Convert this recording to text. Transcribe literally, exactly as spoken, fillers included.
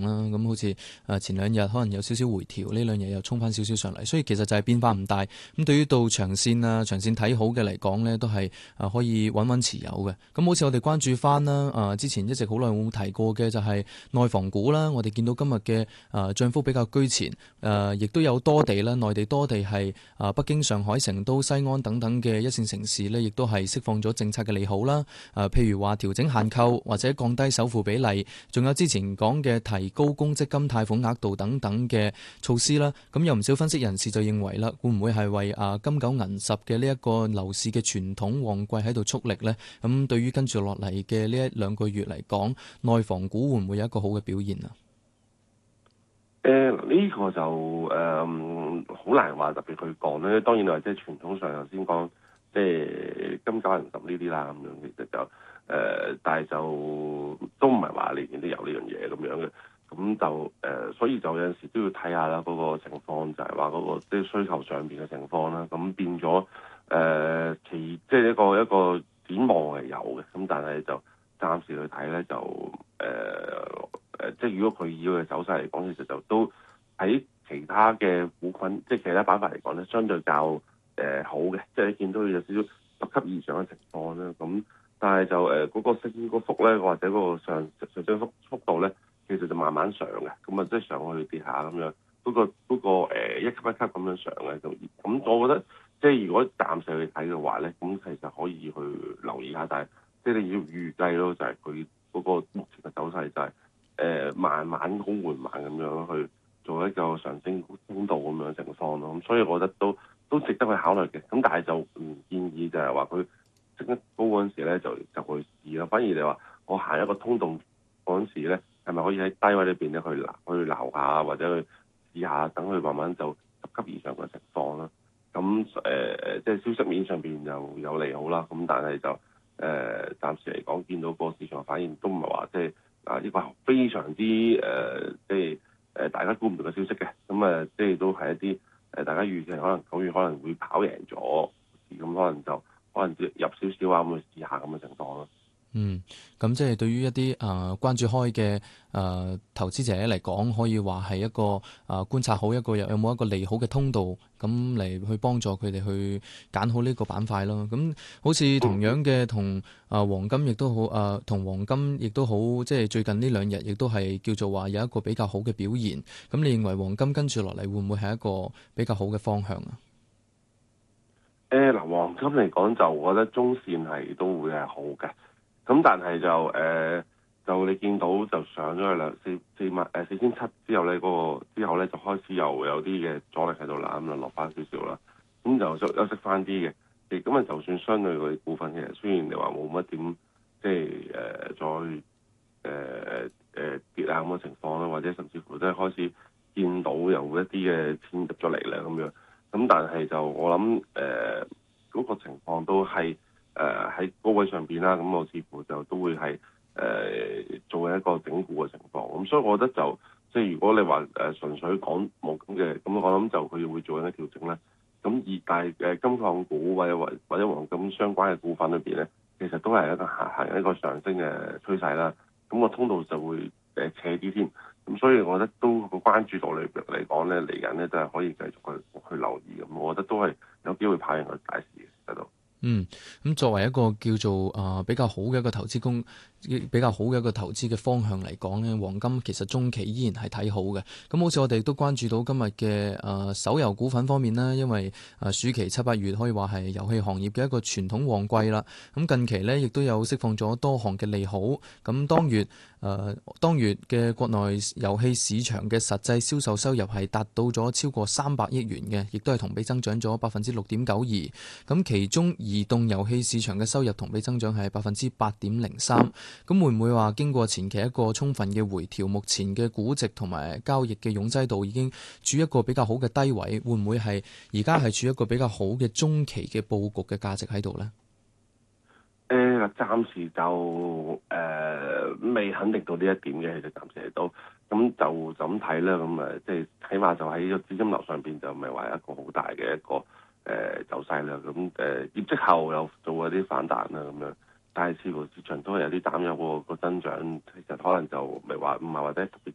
啦。咁好似誒前兩日可能有少少回調，呢兩日又衝翻少少上嚟，所以其實就係變化唔大。咁對於到長線啊、長線睇好嘅嚟講呢，都係誒可以穩穩持有嘅。咁好似我哋關注翻啦，誒之前一直好耐冇提過嘅就係內房股啦。我哋見到今日嘅誒漲幅比較居前，誒亦都有多地啦，內地多地係誒北京、上海、成都、西安等等嘅一線城市呢，亦都係釋放咗政策嘅利好啦。誒譬如話調整限購或者降低首付比例，仲有之前講嘅提高公積金貸款額度等等嘅措施啦。咁有唔少分析人士就認為啦，會唔會係為啊金九銀十嘅呢一個樓市嘅傳統旺季喺度蓄力呢？咁對於跟住落嚟嘅呢一兩個月嚟講，內房股會唔會有一個好嘅表現啊？ 誒、呃、呢、這個就誒好、呃、難話特別去講咧。當然話即係傳統上頭先講，即係金九銀十呢啲啦咁樣，其實就誒、呃，但係就都唔係話年年都有呢樣嘢咁樣嘅。咁就誒、呃，所以就有陣時都要睇下啦，嗰、那個情況就係話嗰個即係需求上邊嘅情況啦。咁變咗誒、呃，其即係一個一個展望係有嘅。咁但係就暫時去睇咧，就誒。呃誒，即係如果佢以佢嘅走勢嚟講，其實就都喺其他嘅股份，即係其他板塊嚟講咧，相對較誒、呃、好嘅。即係你見到有少少十級以上嘅情況啦。咁但係就誒嗰、呃那個升嗰幅咧，或者嗰個上上升幅速度咧，其實就慢慢上嘅。咁啊，即係上去跌下咁樣，嗰、那個嗰、那個、呃、一級一級咁樣上嘅。咁咁，我覺得即係如果暫時去睇嘅話咧，咁其實可以去留意下。但係即係你要預計咯，就係佢嗰個目前嘅走勢就係、是。誒、呃、慢慢好緩慢咁樣去做一個上升通道咁樣嘅情況咯，咁所以我覺得都都值得去考慮嘅。咁但係就唔建議就係話佢升得高嗰陣時咧就就去試咯。反而你話我行一個通道嗰陣時咧，係咪可以喺低位裏邊咧去撈去撈下或者去試下，等佢慢慢就十級以上嘅情況啦。咁誒、呃、即係消息面上邊又有利好啦。咁但係就誒、呃、暫時嚟講見到個市場反應都唔係話即係。啊！呢、這個非常之誒、呃，即係誒、呃、大家估唔到嘅消息嘅，咁啊，即係都係一啲誒、呃、大家預期可能九月可能會跑贏咗，咁可能就可能入少少啊，咁去試下咁嘅情況咯。 嗯，咁即係對於一啲誒、呃、關注開嘅誒、呃、投資者嚟講，可以話係一個誒、呃、觀察好一個有有冇一個利好嘅通道，咁嚟去幫助佢哋去揀好呢個板塊咯。咁好似同樣嘅同誒黃金亦都好誒，同、呃、黃金亦都好，即係最近呢兩日亦都係叫做話有一個比較好嘅表現。咁你認為黃金跟住落嚟會唔會係一個比較好嘅方向啊？ 誒嗱、呃，黃金嚟講就我覺得中線係都會係好嘅。咁但係就誒、呃，就你見到就上咗去兩四四萬誒四千七之後咧，嗰、那個之後咧就開始又有啲嘅阻力喺度啦，咁就落翻少少啦，咁就休休息翻啲嘅。亦咁啊，就算相對嗰啲股份，其實雖然你話冇乜點即係誒、呃、再誒誒、呃呃、跌啊咁嘅情況啦，或者甚至乎都係開始見到有一啲嘅錢入咗嚟啦咁樣。咁但係就我諗誒嗰個情況都係。誒喺、呃、高位上邊啦，咁我似乎就都會係誒、呃、做一個整固嘅情況，咁所以我覺得就即係如果你話誒、呃、純粹講冇咁嘅，咁我諗就佢會做一啲調整啦。咁而但係誒金礦股或者或或者黃金相關嘅股份裏邊咧，其實都係一個行行一個上升嘅趨勢啦。咁個通道就會誒斜啲添，咁所以我覺得都個關注度嚟嚟講咧，嚟緊咧都係可以繼續去去留意咁，我覺得都係有機會跑贏個大市嘅喺度。 嗯，咁作為一個叫做啊、呃、比較好嘅一個投資工，比較好嘅一個投資嘅方向嚟講呢，黃金其實中期依然係睇好嘅。咁好似我哋都關注到今日嘅誒手遊股份方面啦，因為誒、呃、暑期七八月可以話係遊戲行業嘅一個傳統旺季啦。咁近期呢，亦都有釋放咗多項嘅利好。咁當月誒、呃、當月嘅國內遊戲市場嘅實際銷售收入係達到咗超過三百億元嘅，亦都係同比增長咗百分之六點九二。咁其中移動遊戲市場嘅收入同比增長係百分之八點零三，咁會唔會話經過前期一個充分嘅回調，目前嘅估值同埋交易嘅擁擠度已經處於一個比較好嘅低位，會唔會係而家係處於一個比較好嘅中期嘅佈局嘅價值喺度呢？ 誒、呃，暫時就誒、呃、未肯定到呢一點嘅，其實暫時嚟到，咁就就咁睇啦，咁誒即係起碼就喺個資金流上邊就唔係話一個好大嘅一個誒、呃、走勢啦，咁誒、呃、業績後又做一啲反彈啦咁樣，但係似乎市場都係有啲擔憂喎，個增長其實可能就唔係話唔係話得特別